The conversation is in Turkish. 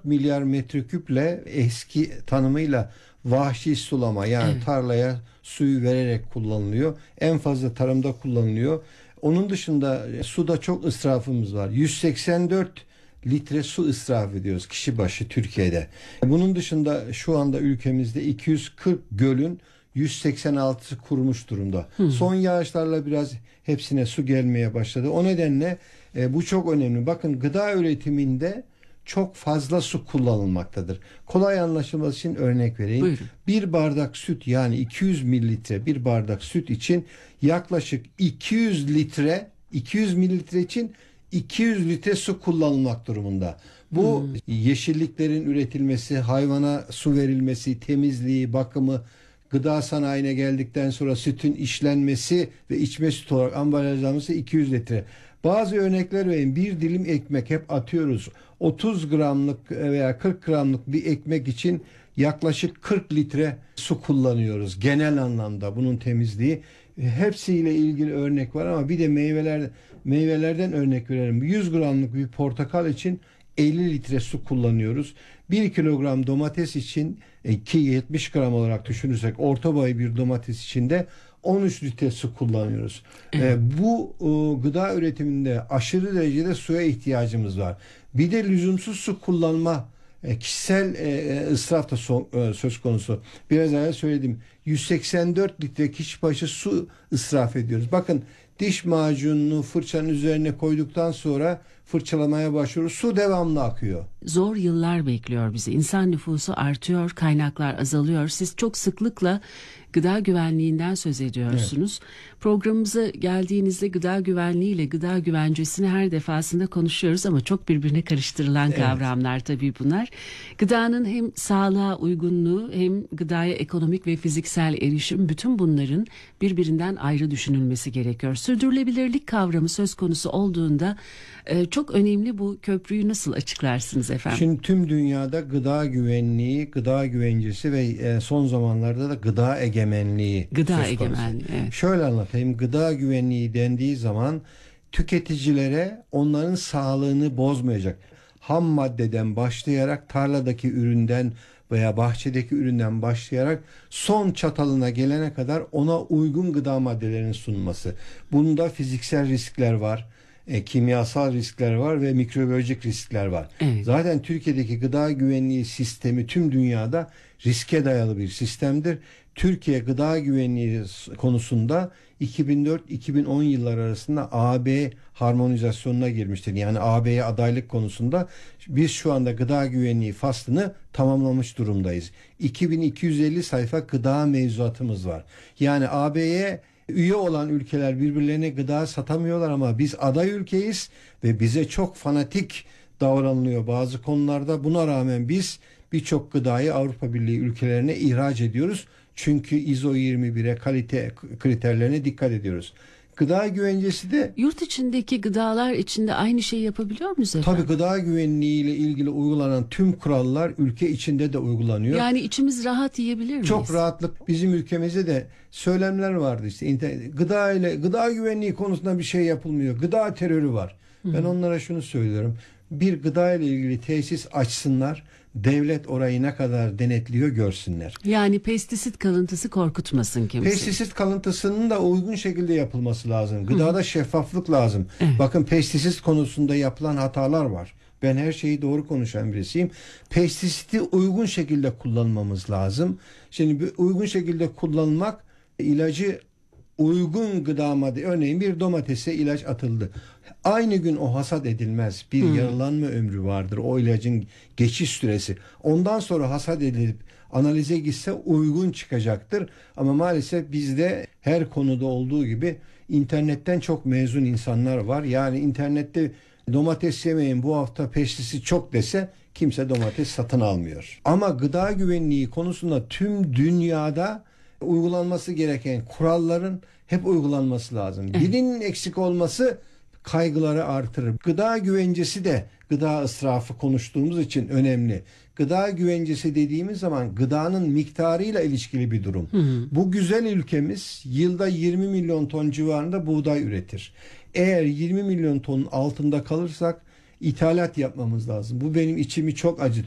milyar metreküple eski tanımıyla vahşi sulama, yani Evet. tarlaya suyu vererek kullanılıyor. En fazla tarımda kullanılıyor. Onun dışında suda çok israfımız var. 184 litre su israf ediyoruz kişi başı Türkiye'de. Bunun dışında şu anda ülkemizde 240 gölün 186'sı kurumuş durumda. Son yağışlarla biraz hepsine su gelmeye başladı. O nedenle bu çok önemli. Bakın, gıda üretiminde çok fazla su kullanılmaktadır. Kolay anlaşılması için örnek vereyim. Buyurun. Bir bardak süt, yani 200 mililitre bir bardak süt için yaklaşık 200 mililitre için 200 litre su kullanılmak durumunda. Bu yeşilliklerin üretilmesi, hayvana su verilmesi, temizliği, bakımı, gıda sanayine geldikten sonra sütün işlenmesi ve içme sütü olarak ambalajlanması 200 litre. Bazı örnekler vereyim. Bir dilim ekmek hep atıyoruz. 30 gramlık veya 40 gramlık bir ekmek için yaklaşık 40 litre su kullanıyoruz. Genel anlamda bunun temizliği. Hepsiyle ilgili örnek var ama bir de meyvelerden örnek verelim. 100 gramlık bir portakal için 50 litre su kullanıyoruz. 1 kilogram domates için, ki 70 gram olarak düşünürsek orta boy bir domates için de 13 litre su kullanıyoruz. Bu gıda üretiminde aşırı derecede suya ihtiyacımız var. Bir de lüzumsuz su kullanma, kişisel israf da söz konusu. Biraz evvel söyledim. 184 litre kişi başı su israf ediyoruz. Bakın, diş macununu fırçanın üzerine koyduktan sonra fırçalamaya başlıyoruz. Su devamlı akıyor. Zor yıllar bekliyor bizi. İnsan nüfusu artıyor, kaynaklar azalıyor. Siz çok sıklıkla gıda güvenliğinden söz ediyorsunuz. Evet. Programımıza geldiğinizde gıda güvenliği ile gıda güvencesini her defasında konuşuyoruz ama çok birbirine karıştırılan kavramlar tabii bunlar. Gıdanın hem sağlığa uygunluğu hem gıdaya ekonomik ve fiziksel erişim, bütün bunların birbirinden ayrı düşünülmesi gerekiyor. Sürdürülebilirlik kavramı söz konusu olduğunda çok önemli, bu köprüyü nasıl açıklarsınız efendim? Şimdi tüm dünyada gıda güvenliği, gıda güvencesi ve son zamanlarda da gıda egemenliği Gıda söz konusu. egemenliği, evet. Şöyle anlatayım. Gıda güvenliği dendiği zaman tüketicilere onların sağlığını bozmayacak ham maddeden başlayarak, tarladaki üründen veya bahçedeki üründen başlayarak son çatalına gelene kadar ona uygun gıda maddelerinin sunulması. Bunda fiziksel riskler var, kimyasal riskler var ve mikrobiyolojik riskler var. Evet. Zaten Türkiye'deki gıda güvenliği sistemi tüm dünyada riske dayalı bir sistemdir. Türkiye gıda güvenliği konusunda 2004-2010 yılları arasında AB harmonizasyonuna girmiştir. Yani AB'ye adaylık konusunda biz şu anda gıda güvenliği faslını tamamlamış durumdayız. 2250 sayfa gıda mevzuatımız var. Yani AB'ye üye olan ülkeler birbirlerine gıda satamıyorlar ama biz aday ülkeyiz ve bize çok fanatik davranılıyor bazı konularda. Buna rağmen biz birçok gıdayı Avrupa Birliği ülkelerine ihraç ediyoruz. Çünkü ISO 21'e, kalite kriterlerine dikkat ediyoruz. Gıda güvencesi de yurt içindeki gıdalar içinde aynı şeyi yapabiliyor muyuz efendim? tabii gıda güvenliği ile ilgili uygulanan tüm kurallar ülke içinde de uygulanıyor. Yani içimiz rahat yiyebilir miyiz? Çok rahatlık, bizim ülkemizde de söylemler vardı işte, gıda güvenliği konusunda bir şey yapılmıyor. Gıda terörü var. Ben onlara şunu söylüyorum. Bir gıda ile ilgili tesis açsınlar. Devlet orayı ne kadar denetliyor görsünler. Yani pestisit kalıntısı korkutmasın kimse. Pestisit kalıntısının da uygun şekilde yapılması lazım. Gıdada şeffaflık lazım. Evet. Bakın, pestisit konusunda yapılan hatalar var. Ben her şeyi doğru konuşan birisiyim. Pestisiti uygun şekilde kullanmamız lazım. Şimdi uygun şekilde kullanmak, ilacı uygun gıda madde, örneğin bir domatese ilaç atıldı. Aynı gün o hasat edilmez. Bir yaralanma ömrü vardır. O ilacın geçiş süresi. Ondan sonra hasat edilip analize gitse uygun çıkacaktır. Ama maalesef bizde her konuda olduğu gibi internetten çok mezun insanlar var. Yani internette domates yemeyin bu hafta pestisit çok dese kimse domates satın almıyor. Ama gıda güvenliği konusunda tüm dünyada uygulanması gereken kuralların hep uygulanması lazım. Birinin eksik olması kaygıları artırır. Gıda güvencesi de gıda israfı konuştuğumuz için önemli. Gıda güvencesi dediğimiz zaman gıdanın miktarıyla ilişkili bir durum. Bu güzel ülkemiz yılda 20 milyon ton civarında buğday üretir. Eğer 20 milyon tonun altında kalırsak ithalat yapmamız lazım. Bu benim içimi çok acıtıyor.